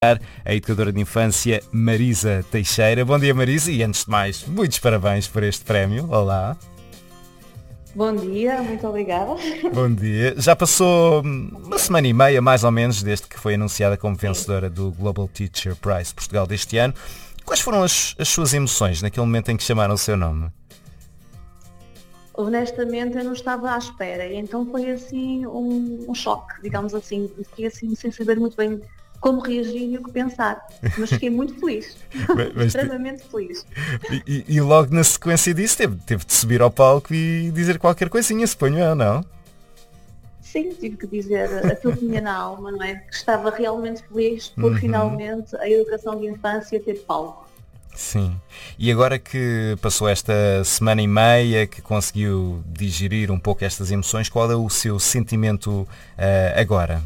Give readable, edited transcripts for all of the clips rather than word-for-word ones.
A educadora de infância Marisa Teixeira. Bom dia, Marisa, e antes de mais, muitos parabéns por este prémio. Olá. Bom dia, muito obrigada. Bom dia. Já passou uma semana e meia, mais ou menos, desde que foi anunciada como Sim. vencedora do Global Teacher Prize Portugal deste ano. Quais foram as suas emoções naquele momento em que chamaram o seu nome? Honestamente, eu não estava à espera e então foi assim um choque, digamos assim. Fiquei assim sem saber muito bem como reagir e o que pensar, mas fiquei muito feliz, Mas extremamente feliz. e logo na sequência disso teve de subir ao palco e dizer qualquer coisinha, suponho eu, não? Sim, tive que dizer aquilo que tinha na alma, não é? Que estava realmente feliz por Uhum. finalmente a educação de infância ter palco. Sim. E agora que passou esta semana e meia, que conseguiu digerir um pouco estas emoções, qual é o seu sentimento agora?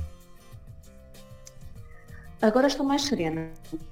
Agora estou mais serena.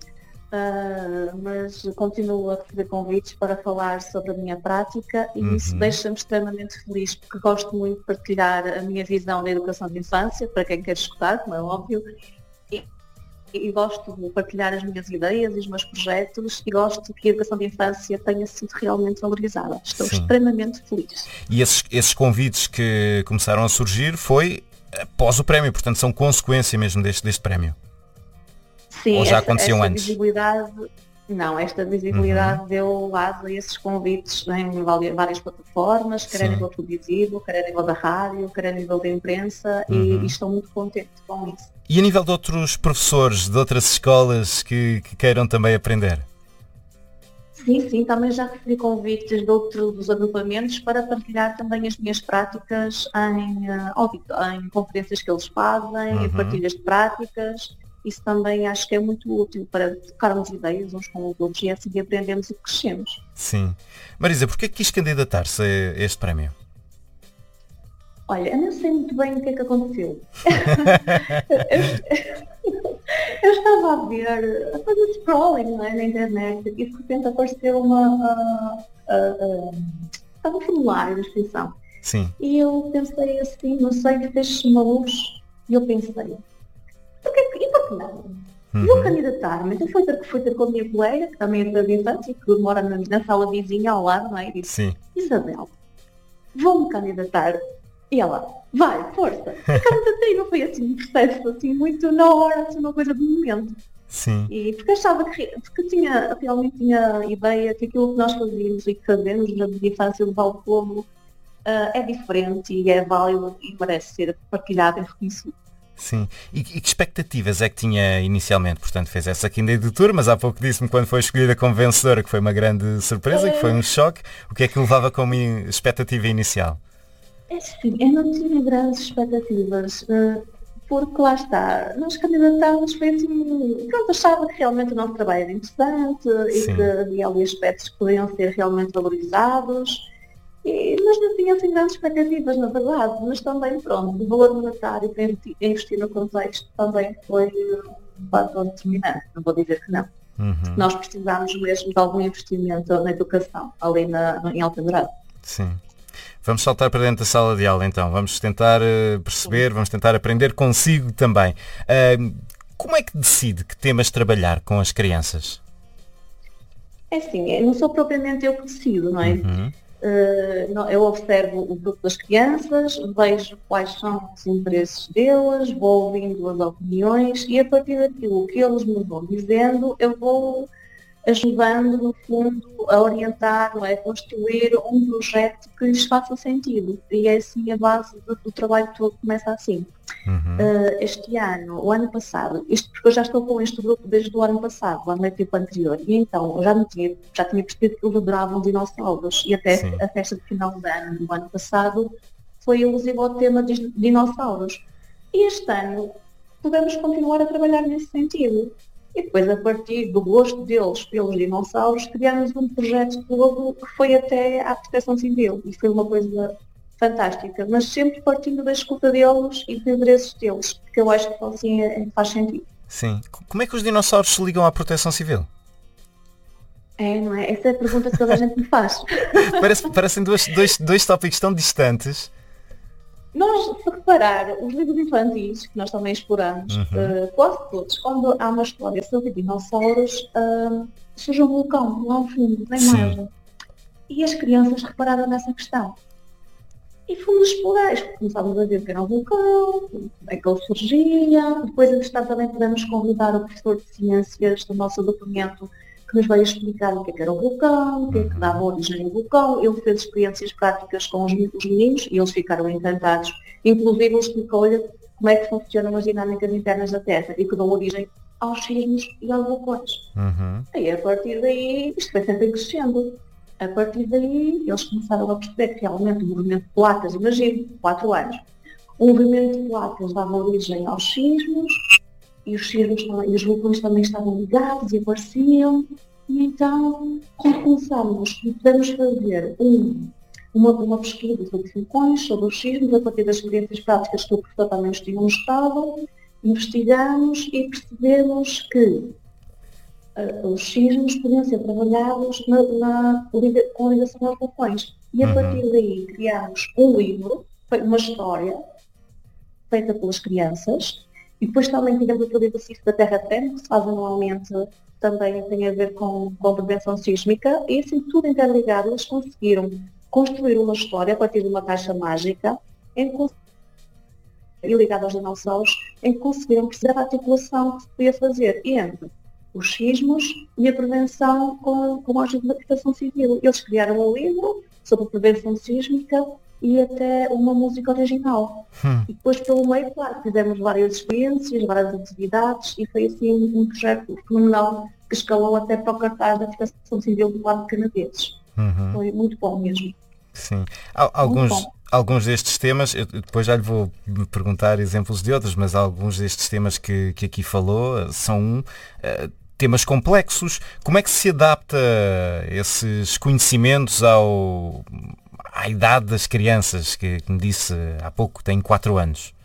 Mas continuo a receber convites para falar sobre a minha prática e isso Uhum. deixa-me extremamente feliz porque gosto muito de partilhar a minha visão da educação de infância, para quem quer escutar, como é óbvio, e, e gosto de partilhar as minhas ideias e os meus projetos e gosto que a educação de infância tenha sido realmente valorizada. Estou Sim. extremamente feliz. E esses convites que começaram a surgir foi após o prémio, portanto são consequência mesmo deste prémio. Ou Sim, já esta, aconteciam esta antes? visibilidade, não, esta Uhum. visibilidade deu asa a esses convites em várias plataformas, quer a Sim. nível televisivo, quer a nível da rádio, quer a nível da imprensa e Uhum. estou muito contente com isso. E a nível de outros professores, de outras escolas que queiram também aprender? Sim, sim, também já recebi convites de outros agrupamentos para partilhar também as minhas práticas em conferências que eles fazem, em Uhum. partilhas de práticas. Isso também acho que é muito útil para trocarmos ideias uns com os outros e assim aprendemos e crescemos. Sim. Marisa, porquê que quis candidatar-se a este prémio? Olha, eu não sei muito bem o que é que aconteceu. Eu, eu estava a ver, a fazer scrolling, não é, na internet e de repente apareceu um formulário de inscrição. Sim. E eu pensei assim, não sei, fez-se uma luz e eu pensei, e por que não? E eu Uhum. candidatar-me, então fui ter com a minha colega, que também é da infância, que mora na sala vizinha ao lado, não é? E disse, Sim. Isabel, vou-me candidatar. E ela, vai, força. E candidatei, não foi assim um processo assim muito na hora, assim, uma coisa de momento. Sim. E porque achava porque realmente tinha a ideia que aquilo que nós fazíamos e que fazemos na minha infância levar o povo é diferente e é válido e merece ser partilhado e reconhecido. Sim. E que expectativas é que tinha inicialmente? Portanto, fez essa candidatura, mas há pouco disse-me quando foi escolhida como vencedora que foi uma grande surpresa, que foi um choque. O que é que levava como expectativa inicial? É sim, eu não tinha grandes expectativas, porque lá está, nós candidatámos, foi assim, pronto, achava que realmente o nosso trabalho era interessante e que Sim. havia ali aspectos que poderiam ser realmente valorizados, mas não tinha assim grandes expectativas, na verdade, mas também, pronto, o valor monetário para investir no contexto também foi um fator determinante, não vou dizer que não. Porque Uhum. nós precisámos mesmo de algum investimento na educação, ali em Alcântara. Sim. Vamos saltar para dentro da sala de aula então. Vamos tentar perceber, vamos tentar aprender consigo também. Como é que decide que temas trabalhar com as crianças? É assim, não sou propriamente eu que decido, não é? Uhum. Eu observo o grupo das crianças, vejo quais são os interesses deles, vou ouvindo as opiniões e a partir daquilo que eles me vão dizendo, eu vou ajudando, no fundo, a orientar, não é? A construir um projeto que lhes faça sentido. E é assim a base do trabalho todo começa assim. Uhum. Este ano, o ano passado, isto porque eu já estou com este grupo desde o ano passado, o ano letivo anterior, e então eu já tinha percebido que eles adoravam dinossauros, e até Sim. a festa de final de ano do ano passado foi alusiva ao tema de dinossauros. E este ano podemos continuar a trabalhar nesse sentido. E depois, a partir do gosto deles pelos dinossauros, criamos um projeto todo que foi até à Proteção Civil, e foi uma coisa fantástica, mas sempre partindo da escuta deles e dos interesses deles, porque eu acho que assim faz sentido. Sim. Como é que os dinossauros se ligam à proteção civil? É, não é? Essa é a pergunta que toda a gente me faz. Parecem dois tópicos tão distantes. Nós, se reparar, os livros infantis, que nós também exploramos, quase todos, quando há uma história sobre dinossauros, surge um vulcão lá ao fundo, na Sim. imagem. E as crianças repararam nessa questão. E fomos explorar, começámos a ver o que era um vulcão, como é que ele surgia. Depois, entretanto, também podemos convidar o professor de ciências do nosso documento que nos veio explicar o que era o vulcão, o que é que dava origem ao vulcão. Ele fez experiências práticas com os meninos e eles ficaram encantados. Inclusive, ele explicou-lhe como é que funcionam as dinâmicas internas da Terra e que dão origem aos sismos e aos vulcões. E a partir daí, isto foi sempre crescendo. A partir daí, eles começaram a perceber que realmente o movimento de placas, imagine, 4 anos, o movimento de placas dava origem aos sismos, e os sismos e os vulcões também estavam ligados e apareciam. E então, quando começámos, podemos fazer uma pesquisa sobre vulcões, sobre os sismos, a partir das experiências práticas que o professor também nos tinha mostrado, investigamos e percebemos que os sismos podiam ser trabalhados com ligação aos vulcões. E a partir daí criámos um livro, uma história, feita pelas crianças, e depois também tivemos aquele exercício da terra-treme, que se faz anualmente, também tem a ver com prevenção sísmica, e assim tudo interligado, eles conseguiram construir uma história a partir de uma caixa mágica, e ligada aos dinossauros, em que conseguiram perceber a articulação que se podia fazer entre os sismos e a prevenção com a ajuda da proteção civil. Eles criaram um livro sobre prevenção sísmica e até uma música original. E depois, pelo meio, claro, fizemos várias experiências, várias atividades, e foi assim um projeto fenomenal que escalou até para o cartaz da proteção civil do lado canadenses. Foi muito bom mesmo. Sim. Alguns destes temas, eu depois já lhe vou perguntar exemplos de outros, mas alguns destes temas que aqui falou são temas complexos. Como é que se adapta esses conhecimentos à idade das crianças, que me disse há pouco que têm 4 anos?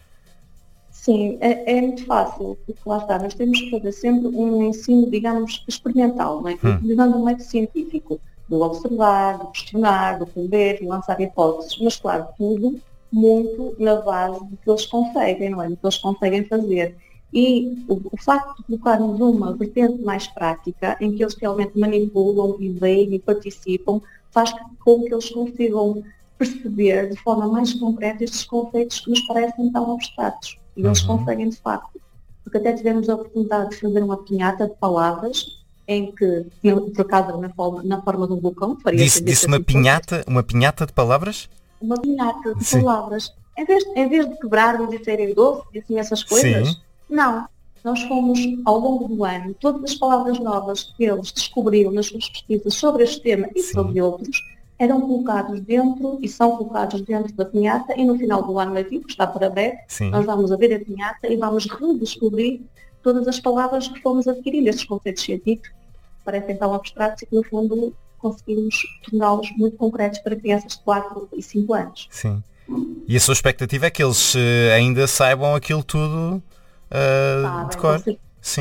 Sim, é muito fácil, porque lá está, nós temos que fazer sempre um ensino, digamos, experimental, não é? Utilizando um método científico, do observar, do questionar, do aprender, de lançar hipóteses, mas claro, tudo muito na base do que eles conseguem, não é? Do que eles conseguem fazer. E o facto de colocarmos uma vertente mais prática, em que eles realmente manipulam e veem e participam, faz com que eles consigam perceber de forma mais concreta estes conceitos que nos parecem tão abstratos. E eles conseguem de facto. Porque até tivemos a oportunidade de fazer uma pinhata de palavras, em que, por acaso, na forma de um vulcão. Disse uma pinhata de palavras? Uma pinhata de palavras. Em vez de quebrarmos e serem doces e assim essas coisas, Sim. Não. Nós fomos, ao longo do ano, todas as palavras novas que eles descobriram nas suas pesquisas sobre este tema e sobre outros, eram colocados dentro e são colocados dentro da pinhata, e no final do ano letivo, que está para breve, nós vamos abrir a pinhata e vamos redescobrir todas as palavras que fomos adquirindo, estes conceitos científicos que parecem tão abstratos e que no fundo conseguimos torná-los muito concretos para crianças de 4 e 5 anos. Sim. E a sua expectativa é que eles ainda saibam aquilo tudo de cor? Sim.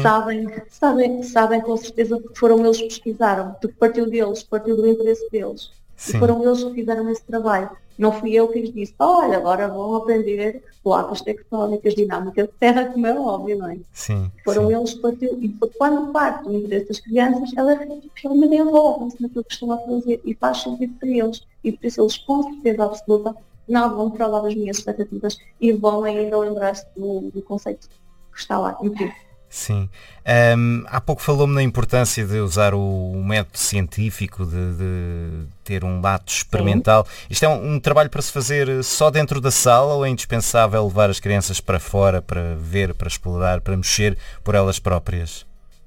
Sabem com certeza, porque foram eles que pesquisaram, porque partiu do interesse deles. Sim. E foram eles que fizeram esse trabalho. Não fui eu que lhes disse, olha, agora vão aprender placas tectónicas, dinâmicas de terra, como é óbvio, não é? Sim. Foram eles que partiu. E quando parte do interesse das crianças, elas realmente envolvem-se naquilo que estão a fazer e faz sentido para eles. E por isso eles, com certeza absoluta, não vão provar das minhas expectativas e vão ainda lembrar-se do conceito que está lá. Incrível. Sim. Há pouco falou-me da importância de usar o método científico, de ter um lado experimental. Sim. Isto é um trabalho para se fazer só dentro da sala, ou é indispensável levar as crianças para fora para ver, para explorar, para mexer por elas próprias?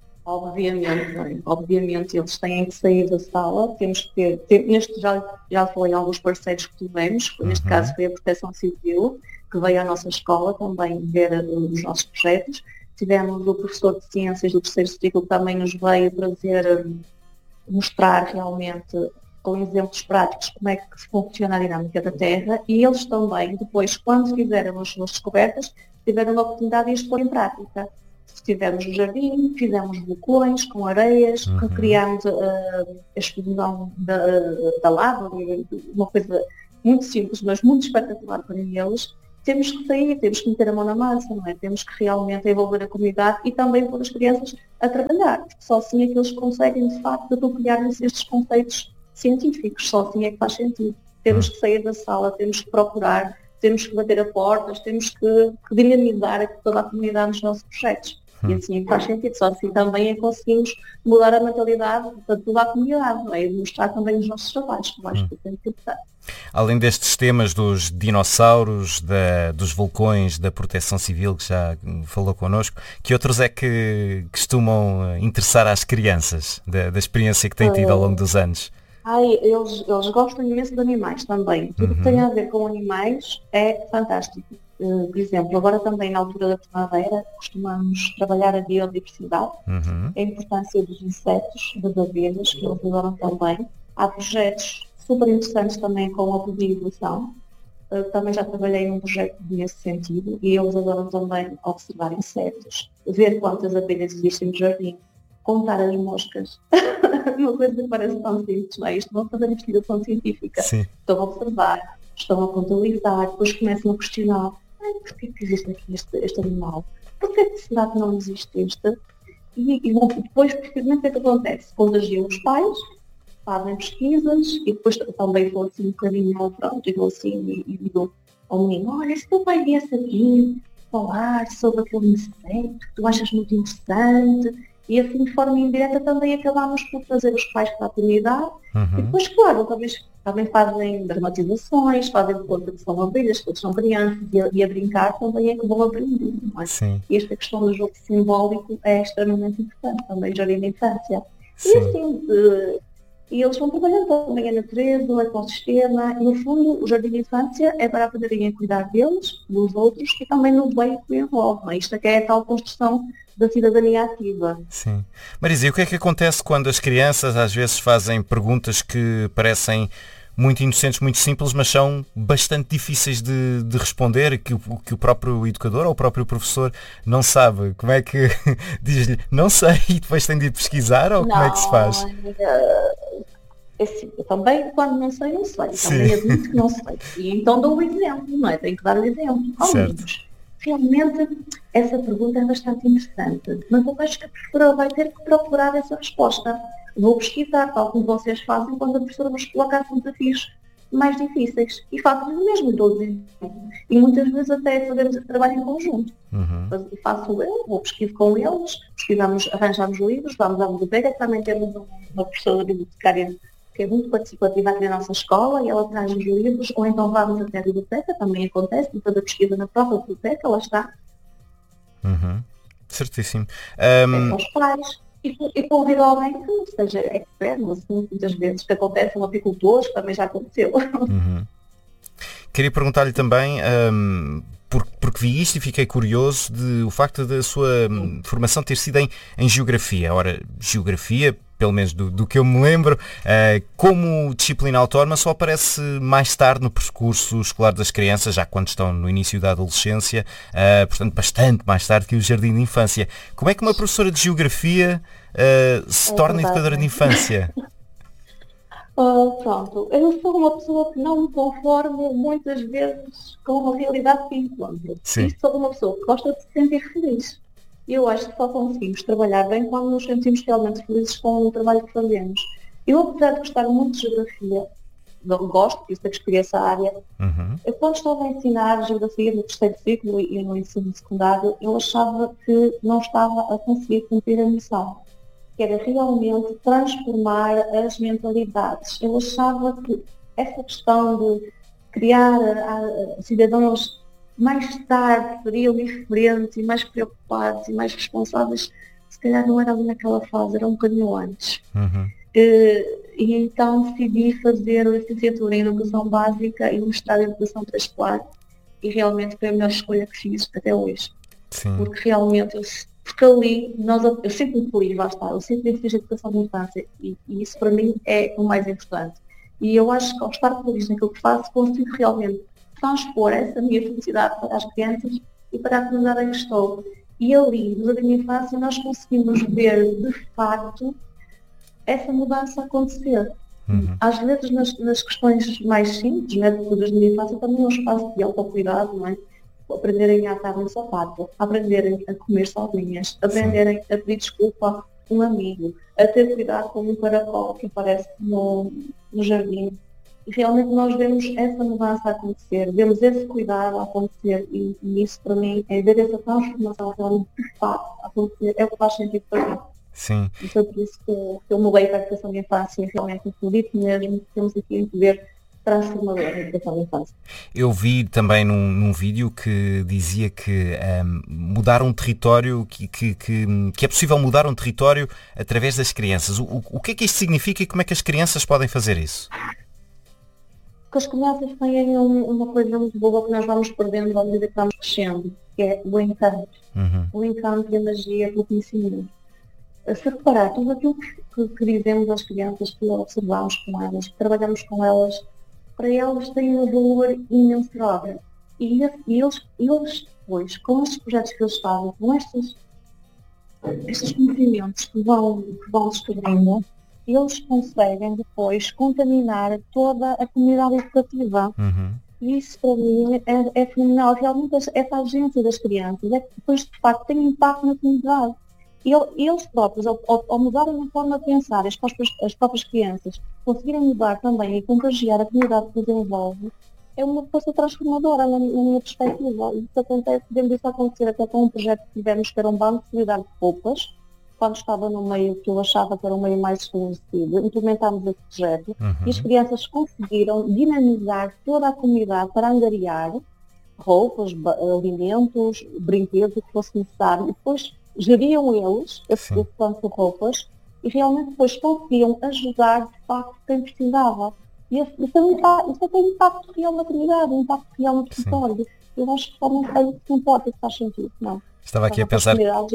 Obviamente eles têm que sair da sala, temos que ter já falei em alguns parceiros que tivemos, neste caso foi a Proteção Civil, que veio à nossa escola também ver os nossos projetos. Tivemos o professor de Ciências do terceiro ciclo que também nos veio trazer, mostrar realmente com exemplos práticos como é que funciona a dinâmica da Terra, e eles também, depois, quando fizeram as suas descobertas, tiveram a oportunidade de as pôr em prática. Estivemos no jardim, fizemos vulcões com areias, criámos a explosão da lava, uma coisa muito simples, mas muito espetacular para eles. temos que sair, temos que meter a mão na massa, não é? Temos que realmente envolver a comunidade e também pôr as crianças a trabalhar, porque só assim é que eles conseguem, de facto, apropriar-se estes conceitos científicos, só assim é que faz sentido. Temos que sair da sala, temos que procurar, temos que bater a portas, temos que dinamizar toda a comunidade nos nossos projetos. E assim é que faz sentido, só assim também é que conseguimos mudar a mentalidade de toda a comunidade, não é? E mostrar também os nossos trabalhos, que eu acho que é muito importante. Além destes temas dos dinossauros, dos vulcões, da proteção civil, que já falou connosco, que outros é que costumam interessar às crianças, da experiência que têm tido ao longo dos anos? Eles gostam imenso de animais também. Tudo que tem a ver com animais é fantástico. Por exemplo, agora também na altura da primavera costumamos trabalhar a biodiversidade, a importância dos insetos, das abelhas, que eles adoram também. Há projetos super interessantes também com a polinização. Também já trabalhei num projeto nesse sentido e eles adoram também observar insetos, ver quantas abelhas existem no jardim, contar as moscas. Uma coisa que parece tão simples, não é? Isto vão fazer investigação científica. Sim. Estão a observar, estão a contabilizar, depois começam a questionar: porquê que existe aqui este animal? Porquê que será que não existe este? E depois, precisamente, o que é que acontece? Contagiam os pais, fazem pesquisas e depois também vou assim um bocadinho, pronto, e vou assim e digo ao menino: olha, se teu pai viesse aqui falar sobre aquele inseto que tu achas muito interessante, e assim de forma indireta também acabamos por trazer os pais para a comunidade e depois, claro, também fazem dramatizações, fazem de conta que são abelhas, que eles são crianças e a brincar também é que vão aprender, não é? Sim. E esta questão do jogo simbólico é extremamente importante, também já na infância. Sim. E assim, e eles vão trabalhando também a natureza, o ecossistema, e no fundo o jardim de infância é para aprenderem a cuidar deles, dos outros e também no meio que o envolve, não é? Isto é que é a tal construção da cidadania ativa. Sim. Marisa, e o que é que acontece quando as crianças às vezes fazem perguntas que parecem muito inocentes, muito simples, mas são bastante difíceis de responder, que o próprio educador ou o próprio professor não sabe? Como é que diz-lhe, não sei, e depois tem de ir pesquisar, ou como é que se faz? Assim, eu também, quando não sei, também admito que não sei. E então dou o exemplo, não é? Tenho que dar o exemplo. Alunos, realmente, essa pergunta é bastante interessante, mas eu acho que a professora vai ter que procurar essa resposta. Vou pesquisar, tal como vocês fazem, quando a professora vos coloca assim desafios mais difíceis. E faço o mesmo, dou o exemplo. E muitas vezes até fazemos esse trabalho em conjunto. Faço eu, vou pesquisar com eles, arranjamos livros, vamos à biblioteca, também temos uma professora bibliotecária que é muito participativa aqui na nossa escola, e ela traz os livros, ou então vamos até a biblioteca, também acontece, e toda a pesquisa na própria biblioteca, lá está. Certíssimo. É com os pais. E convido alguém que seja expert, assim, muitas vezes, que acontece com apicultores, que também já aconteceu. Queria perguntar-lhe também, porque vi isto e fiquei curioso o facto da sua formação ter sido em Geografia. Ora, Geografia, pelo menos do que eu me lembro, como disciplina autónoma só aparece mais tarde no percurso escolar das crianças, já quando estão no início da adolescência, portanto bastante mais tarde que o jardim de infância. Como é que uma professora de Geografia se torna educadora de infância? Pronto, eu sou uma pessoa que não me conformo muitas vezes com a realidade que encontro. E sou uma pessoa que gosta de se sentir feliz. Eu acho que só conseguimos trabalhar bem quando nos sentimos realmente felizes com o trabalho que fazemos. Eu, apesar de gostar muito de Geografia, gosto, por isso é que escolhi essa área, eu quando estava a ensinar Geografia no terceiro ciclo e no ensino secundário, eu achava que não estava a conseguir cumprir a missão, que era realmente transformar as mentalidades. Eu achava que essa questão de criar cidadãos mais tarde seriam diferentes e mais preocupados e mais responsáveis, se calhar não era ali naquela fase, era um bocadinho antes. E então decidi fazer a licenciatura em Educação Básica e o mestrado em Educação Pré-Escolar, e realmente foi a melhor escolha que fiz até hoje. Porque realmente porque ali eu sinto-me feliz, lá está, eu sinto-me feliz de educação de infância e isso para mim é o mais importante. E eu acho que ao estar feliz naquilo que faço, consigo realmente transpor essa minha felicidade para as crianças e para a comunidade em que estou. E ali, no jardim de infância, nós conseguimos ver de facto essa mudança acontecer. Às vezes nas questões mais simples, né, do jardim de infância também é um espaço de autocuidado, não é? aprenderem a atar um sapato, aprenderem a comer sozinhas, aprenderem a pedir desculpa a um amigo, a ter cuidado com um caracol que aparece no jardim. E realmente nós vemos essa mudança acontecer, vemos esse cuidado acontecer e isso para mim é ver essa transformação realmente de fato acontecer, é o que faz sentido para mim. Sim. E foi por isso que eu mudei para a educação de infância e realmente acredito mesmo que temos aqui um poder transformador na educação de infância. Eu vi também num vídeo que dizia que mudar um território, que é possível mudar um território através das crianças. O que é que isto significa e como é que as crianças podem fazer isso? Porque as crianças têm uma coisa muito boa que nós vamos perdendo à medida que vamos crescendo, que é o encanto. O encanto e a magia do conhecimento. Se reparar, tudo aquilo que dizemos às crianças, que observamos com elas, que trabalhamos com elas, para elas tem um valor imensurável. E eles depois, com estes projetos que eles fazem, com estes conhecimentos que vão descobrindo, eles conseguem depois contaminar toda a comunidade educativa. E isso para mim é fenomenal. Realmente essa agência das crianças é que depois de facto tem impacto na comunidade. Eles próprios, ao mudarem a forma de pensar, as próprias crianças, conseguirem mudar também e contagiar a comunidade que desenvolve, é uma força transformadora na minha perspectiva. Isso acontece, vemos isso acontecer até com um projeto que tivemos, que era um banco de solidariedade de roupas, quando estava no meio que eu achava que era um meio mais desconhecido, implementámos esse projeto e as crianças conseguiram dinamizar toda a comunidade para angariar roupas, alimentos, brinquedos, o que fosse necessário. E depois geriam eles esse banco de roupas e realmente depois conseguiam ajudar de facto quem precisava. E isso tem impacto real na comunidade, um impacto real no território. Eu acho que realmente é isso que importa e que faz sentido. Não? Estava aqui a pensar...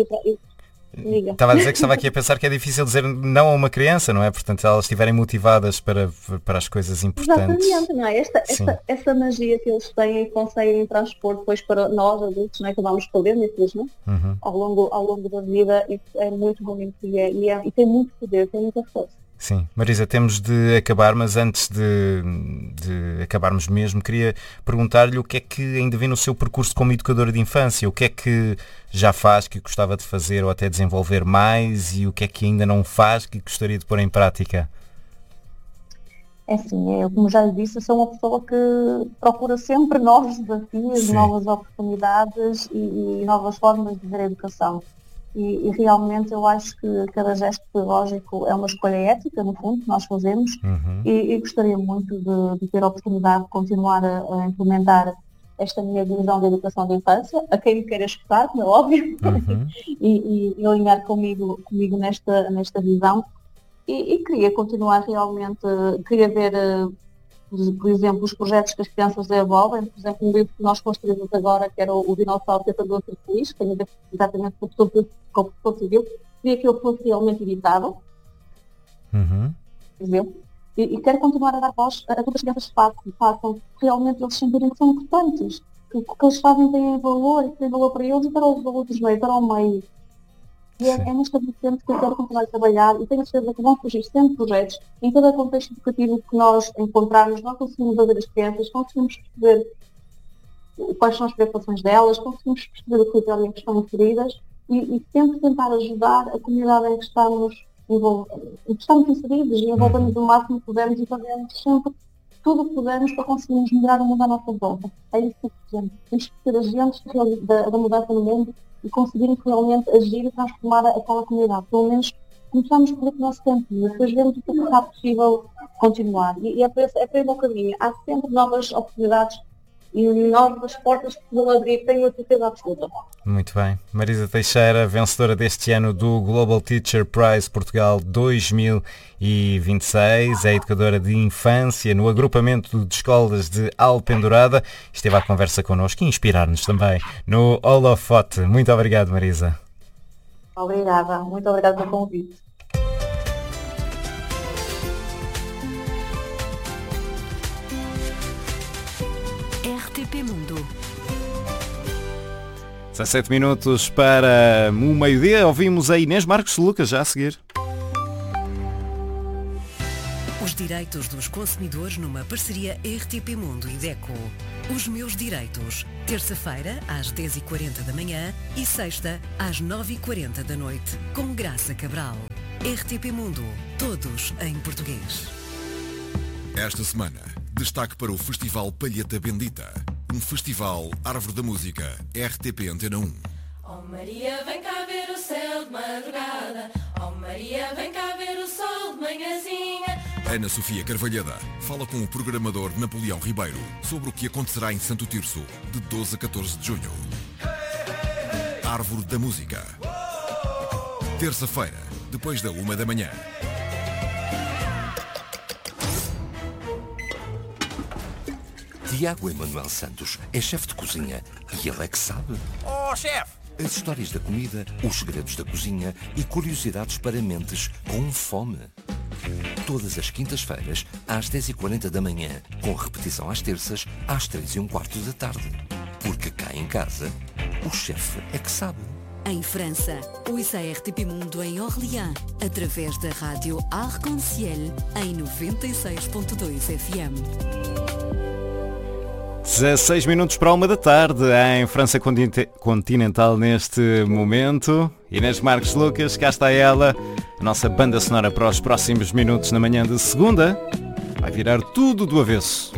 Estava a dizer que estava aqui a pensar que é difícil dizer não a uma criança, não é? Portanto, se elas estiverem motivadas para as coisas importantes. Exatamente, não é? Essa magia que eles têm e conseguem transpor depois para nós adultos, não é? Que vamos perdendo, infelizmente, ao longo da vida, isso é muito bonito e tem muito poder, tem muita força. Sim. Marisa, temos de acabar, mas antes de acabarmos mesmo, queria perguntar-lhe o que é que ainda vê no seu percurso como educadora de infância, o que é que já faz que gostava de fazer ou até desenvolver mais e o que é que ainda não faz que gostaria de pôr em prática? É assim, como já lhe disse, eu sou uma pessoa que procura sempre novos desafios, novas oportunidades e novas formas de ver a educação. E realmente eu acho que cada gesto pedagógico é uma escolha ética, no fundo, que nós fazemos e gostaria muito de ter a oportunidade de continuar a implementar esta minha visão de educação de infância, a quem me queira escutar, como é óbvio, e alinhar comigo nesta visão. E queria continuar realmente, queria ver, por exemplo, os projetos que as crianças desenvolvem, por exemplo, um livro que nós construímos agora, que era o Dinossauro Catador Feliz, que tem a ver exatamente com o professor civil, queria que ele fosse realmente editado, por exemplo, e quero continuar a dar voz a todas as crianças que façam realmente eles sentirem que são importantes, que o que eles fazem tem valor para eles e para os outros meios, para o meio. E é nesta vertente que eu quero continuar a trabalhar e tenho certeza que vão surgir sempre projetos em todo o contexto educativo que nós encontrarmos, nós conseguimos ouvir as crianças, conseguimos perceber quais são as preocupações delas, conseguimos perceber o critério em que estão inseridas e sempre tentar ajudar a comunidade em que estamos inseridos e envolvemos o máximo que pudermos e fazemos sempre tudo o que pudermos para conseguirmos melhorar o mundo à nossa volta. É isso que precisamos. Temos que ser agentes da mudança no mundo e conseguirmos realmente agir e transformar aquela comunidade. Pelo menos começamos por o nosso tempo e depois vemos o que está possível continuar. E é para aí o caminho. Há sempre novas oportunidades e novas portas que vão abrir, tenho a certeza absoluta. Muito bem. Marisa Teixeira, vencedora deste ano do Global Teacher Prize Portugal 2026, é educadora de infância no agrupamento de escolas de Alpendurada. Esteve à conversa connosco e inspirar-nos também no Holofote. Muito obrigado, Marisa. Obrigada. Muito obrigada pelo convite. RTP Mundo. 17 minutos para o meio-dia. Ouvimos a Inês Marcos Lucas já a seguir. direitos dos consumidores numa parceria RTP Mundo e DECO. Os Meus Direitos, terça-feira às 10h40 da manhã e sexta às 9h40 da noite, com Graça Cabral. RTP Mundo, todos em português. Esta semana, destaque para o Festival Palheta Bendita, um festival Árvore da Música, RTP Antena 1. Oh Maria, vem cá ver o céu de madrugada. Oh Maria, vem cá ver o sol de manhãzinha. Ana Sofia Carvalhada fala com o programador Napoleão Ribeiro sobre o que acontecerá em Santo Tirso, de 12 a 14 de junho. Árvore da Música. Terça-feira, depois da 1 da manhã. Tiago Emanuel Santos é chefe de cozinha e ele é que sabe. Oh, chefe! As histórias da comida, os segredos da cozinha e curiosidades para mentes com fome. Todas as quintas-feiras, às 10h40 da manhã, com repetição às terças, às 3h15 da tarde. Porque cá em casa, o chefe é que sabe. Em França, ouça a RTP Mundo em Orléans, através da rádio Arc-en-Ciel, em 96.2 FM. 16 minutos para 1 da tarde, em França continental neste momento. Inês Marques Lucas, cá está ela, a nossa banda sonora para os próximos minutos na manhã de segunda. Vai virar tudo do avesso.